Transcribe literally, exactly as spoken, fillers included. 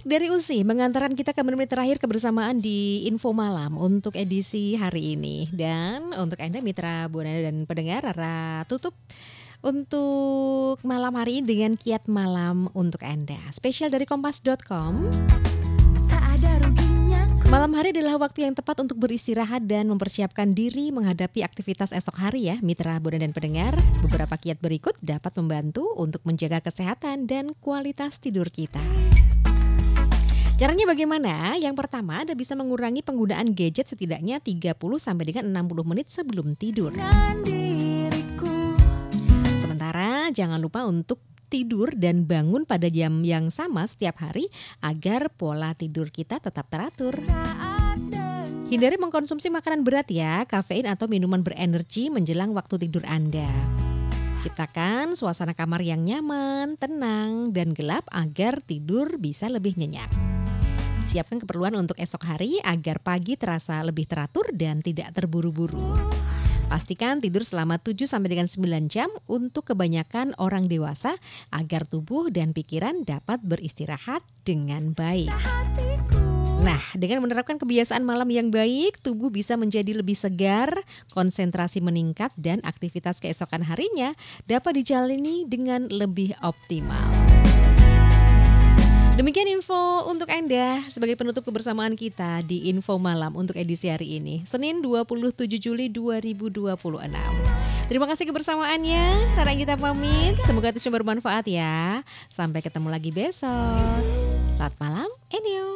dari Usi mengantarkan kita ke menit-menit terakhir kebersamaan di Info Malam untuk edisi hari ini. Dan untuk Anda mitra Buana dan pendengar, Rara tutup untuk malam hari ini dengan kiat malam untuk Anda. Spesial dari kompas dot com. Tak ada ruginya. Malam hari adalah waktu yang tepat untuk beristirahat dan mempersiapkan diri menghadapi aktivitas esok hari ya, mitra Buana dan pendengar. Beberapa kiat berikut dapat membantu untuk menjaga kesehatan dan kualitas tidur kita. Caranya bagaimana? Yang pertama, Anda bisa mengurangi penggunaan gadget setidaknya tiga puluh sampai dengan enam puluh menit sebelum tidur. Sementara jangan lupa untuk tidur dan bangun pada jam yang sama setiap hari agar pola tidur kita tetap teratur. Hindari mengkonsumsi makanan berat ya, kafein atau minuman berenergi menjelang waktu tidur Anda. Ciptakan suasana kamar yang nyaman, tenang, dan gelap agar tidur bisa lebih nyenyak. Siapkan keperluan untuk esok hari agar pagi terasa lebih teratur dan tidak terburu-buru. Pastikan tidur selama tujuh sampai dengan sembilan jam untuk kebanyakan orang dewasa agar tubuh dan pikiran dapat beristirahat dengan baik. Nah, dengan menerapkan kebiasaan malam yang baik, tubuh bisa menjadi lebih segar, konsentrasi meningkat, dan aktivitas keesokan harinya dapat dijalani dengan lebih optimal. Demikian info untuk Anda sebagai penutup kebersamaan kita di Info Malam untuk edisi hari ini, Senin dua puluh tujuh Juli dua ribu dua puluh enam. Terima kasih kebersamaannya, Rara kita pamit, semoga itu bermanfaat ya. Sampai ketemu lagi besok. Selamat malam, Enyo.